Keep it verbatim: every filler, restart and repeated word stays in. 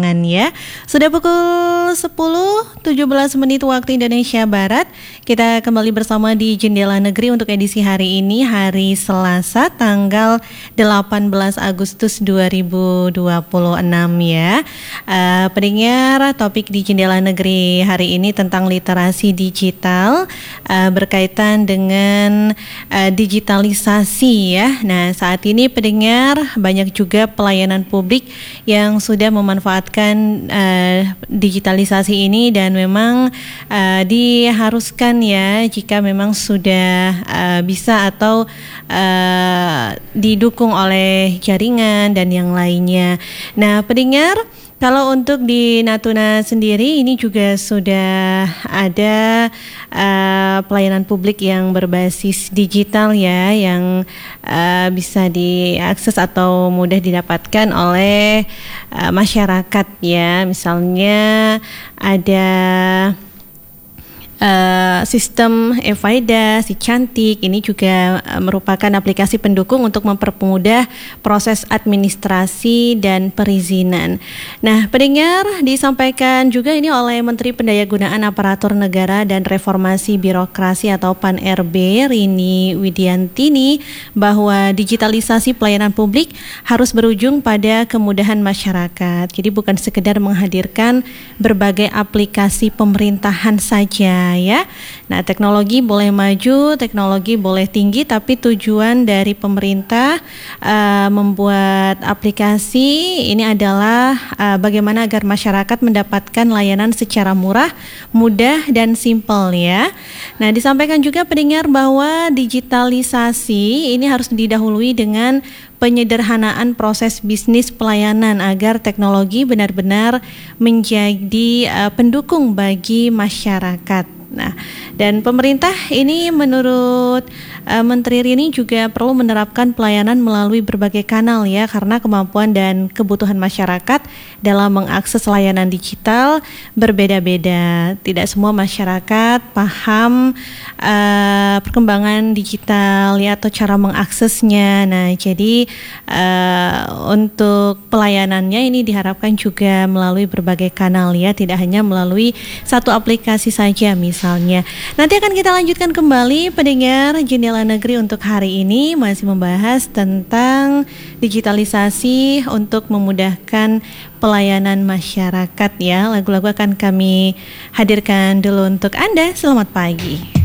perkembangan ya. Sudah pukul sepuluh tujuh belas menit waktu Indonesia Barat. Kita kembali bersama di Jendela Negeri untuk edisi hari ini, hari Selasa tanggal delapan belas Agustus dua ribu dua puluh enam ya. Uh, pendengar, topik di Jendela Negeri hari ini tentang literasi digital uh, berkaitan dengan uh, digitalisasi ya. Nah, saat ini pendengar, banyak juga pelayanan publik yang sudah memanfaatkan uh, digitalisasi ini dan memang uh, diharuskan ya jika memang sudah uh, bisa atau uh, didukung oleh jaringan dan yang lainnya. Nah, pendengar, kalau untuk di Natuna sendiri ini juga sudah ada uh, pelayanan publik yang berbasis digital ya, yang uh, bisa diakses atau mudah didapatkan oleh uh, masyarakat ya. Misalnya ada Uh, sistem Evaida, si Cantik, ini juga uh, merupakan aplikasi pendukung untuk mempermudah proses administrasi dan perizinan. Nah, pendengar, disampaikan juga ini oleh Menteri Pendayagunaan Aparatur Negara dan Reformasi Birokrasi atau P A N R B, Rini Widiantini, bahwa digitalisasi pelayanan publik harus berujung pada kemudahan masyarakat. Jadi bukan sekedar menghadirkan berbagai aplikasi pemerintahan saja ya. Nah, teknologi boleh maju, teknologi boleh tinggi, tapi tujuan dari pemerintah uh, membuat aplikasi ini adalah uh, bagaimana agar masyarakat mendapatkan layanan secara murah, mudah dan simpel ya. Nah, disampaikan juga pendengar bahwa digitalisasi ini harus didahului dengan penyederhanaan proses bisnis pelayanan agar teknologi benar-benar menjadi uh, pendukung bagi masyarakat. Nah, dan pemerintah ini menurut uh, Menteri Rini juga perlu menerapkan pelayanan melalui berbagai kanal ya, karena kemampuan dan kebutuhan masyarakat dalam mengakses layanan digital berbeda-beda. Tidak semua masyarakat paham uh, perkembangan digital ya atau cara mengaksesnya. Nah, jadi uh, untuk pelayanannya ini diharapkan juga melalui berbagai kanal ya, tidak hanya melalui satu aplikasi saja misalnya. Nanti akan kita lanjutkan kembali pendengar Jendela Negeri untuk hari ini, masih membahas tentang digitalisasi untuk memudahkan pelayanan masyarakat ya. Lagu-lagu akan kami hadirkan dulu untuk Anda. Selamat pagi.